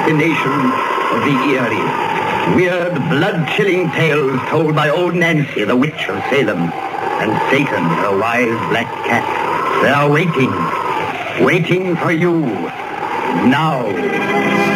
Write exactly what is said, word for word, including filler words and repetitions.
destination of the eerie. Weird, blood-chilling tales told by old Nancy, the witch of Salem, and Satan, her wise black cat. They are waiting, waiting for you, now.